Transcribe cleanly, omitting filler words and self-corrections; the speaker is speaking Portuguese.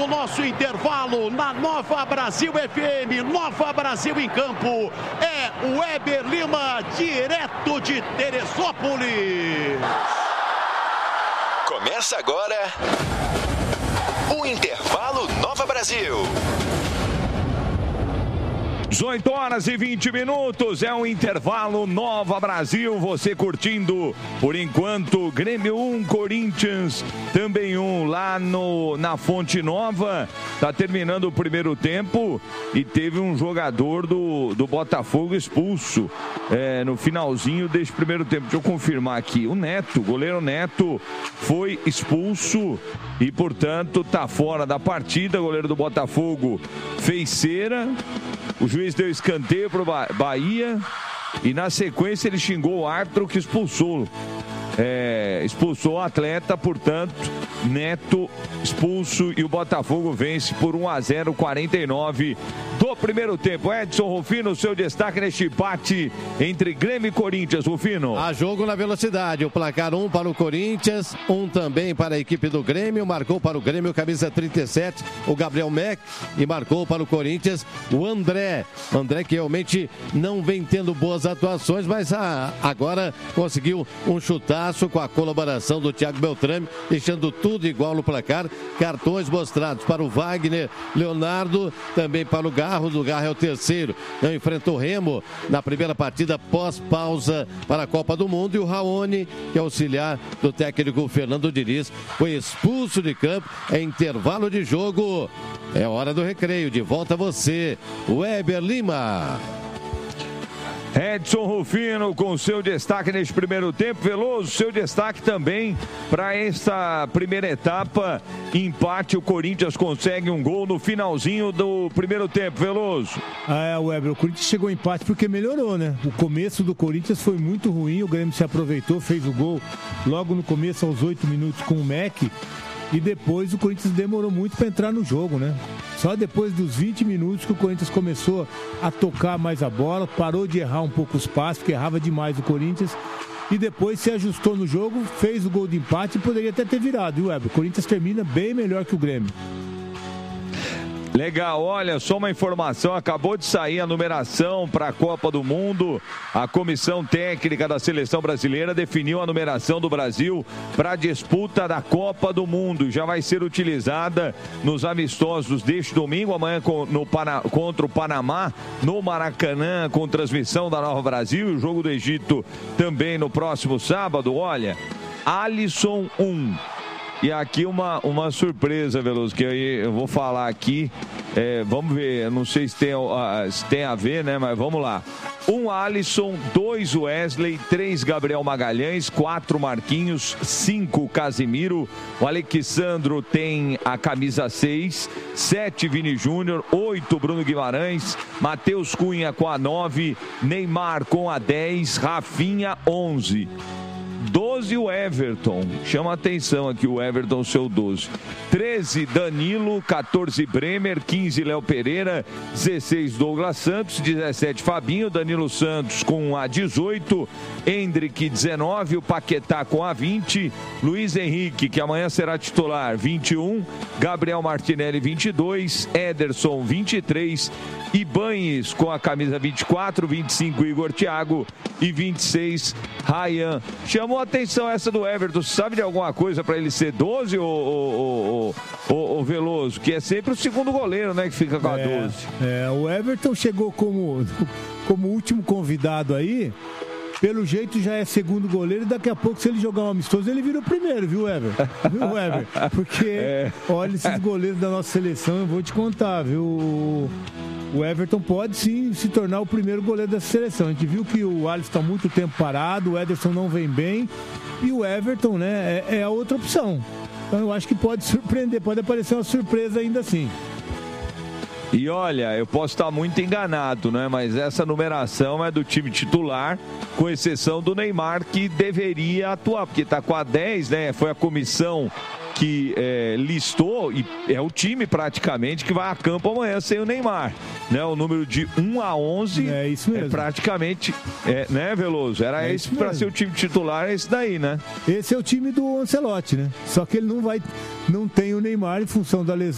do nosso intervalo na Nova Brasil FM, Nova Brasil em Campo. É o Weber Lima, direto de Teresópolis. Começa agora o Intervalo Nova Brasil. 18 horas e 20 minutos, é um intervalo Nova Brasil, você curtindo, por enquanto, Grêmio 1, Corinthians também 1, lá na Fonte Nova, tá terminando o primeiro tempo e teve um jogador do Botafogo expulso no finalzinho desse primeiro tempo. Deixa eu confirmar aqui, o Neto, goleiro Neto foi expulso e, portanto, tá fora da partida. O goleiro do Botafogo fez cera. O juiz deu escanteio para o Bahia e, na sequência, ele xingou o árbitro que expulsou o atleta. Portanto, Neto expulso e o Botafogo vence por 1-0, 49 do primeiro tempo. Edson Rufino, seu destaque neste empate entre Grêmio e Corinthians, Rufino. Há jogo na velocidade, o placar 1 para o Corinthians, 1 também para a equipe do Grêmio. Marcou para o Grêmio camisa 37, o Gabriel Mack, e marcou para o Corinthians o André que realmente não vem tendo boas atuações, mas agora conseguiu um chutaço com a colaboração do Thiago Beltrame, deixando tudo igual no placar. Cartões mostrados para o Wagner, Leonardo, também para o Garro é o terceiro. Não enfrentou o Remo na primeira partida pós-pausa para a Copa do Mundo, e o Raoni, que é auxiliar do técnico Fernando Diniz, foi expulso de campo. É intervalo de jogo, é hora do recreio. De volta a você, Weber Lima. Edson Rufino com seu destaque neste primeiro tempo. Veloso, seu destaque também para esta primeira etapa. Empate, o Corinthians consegue um gol no finalzinho do primeiro tempo. Veloso. Weber, o Corinthians chegou ao empate porque melhorou, né? O começo do Corinthians foi muito ruim, o Grêmio se aproveitou, fez o gol logo no começo, aos 8 minutos, com o Mack. E depois o Corinthians demorou muito para entrar no jogo, né? Só depois dos 20 minutos que o Corinthians começou a tocar mais a bola, parou de errar um pouco os passes, porque errava demais o Corinthians, e depois se ajustou no jogo, fez o gol de empate e poderia até ter virado, viu, Weber? O Corinthians termina bem melhor que o Grêmio. Legal, olha, só uma informação, acabou de sair a numeração para a Copa do Mundo. A comissão técnica da Seleção Brasileira definiu a numeração do Brasil para a disputa da Copa do Mundo. Já vai ser utilizada nos amistosos deste domingo, amanhã contra o Panamá, no Maracanã, com transmissão da Nova Brasil. O jogo do Egito também no próximo sábado. Olha, Alisson 1. E aqui uma surpresa, Veloso, que eu vou falar aqui, vamos ver, eu não sei se tem a ver, né, mas vamos lá. 1 Alisson, 2 Wesley, 3 Gabriel Magalhães, 4 Marquinhos, 5 Casimiro, o Alexandro tem a camisa 6, 7 Vini Júnior, 8 Bruno Guimarães, Matheus Cunha com a 9, Neymar com a 10, Rafinha 11. 12 o Everton, chama a atenção aqui o Everton, seu 12. 13 Danilo, 14 Bremer, 15 Léo Pereira, 16 Douglas Santos, 17 Fabinho, Danilo Santos com a 18, Endrick 19, o Paquetá com a 20, Luiz Henrique, que amanhã será titular, 21, Gabriel Martinelli 22, Ederson 23, Ibañez com a camisa 24, 25 Igor Thiago e 26 Ryan. Chamou a atenção essa do Everton. Você sabe de alguma coisa para ele ser 12 ou Veloso? Que é sempre o segundo goleiro, né, que fica com a 12. O Everton chegou como último convidado aí. Pelo jeito já é segundo goleiro, e daqui a pouco, se ele jogar um amistoso, ele vira o primeiro, viu, Weber? Viu, Weber? Porque, olha, esses goleiros da nossa seleção, eu vou te contar, viu? O Everton pode sim se tornar o primeiro goleiro dessa seleção. A gente viu que o Alisson está muito tempo parado, o Ederson não vem bem, e o Everton, né, é a outra opção. Então eu acho que pode surpreender, pode aparecer uma surpresa ainda assim. E olha, eu posso estar muito enganado, né? Mas essa numeração é do time titular, com exceção do Neymar, que deveria atuar, porque está com a 10, né? Foi a comissão que listou, e é o time praticamente que vai a campo amanhã sem o Neymar, né? O número de 1 a 11 é isso mesmo. Praticamente, né, Veloso? Era esse para ser o time titular, é esse daí, né? Esse é o time do Ancelotti, né? Só que ele não tem o Neymar em função da lesão.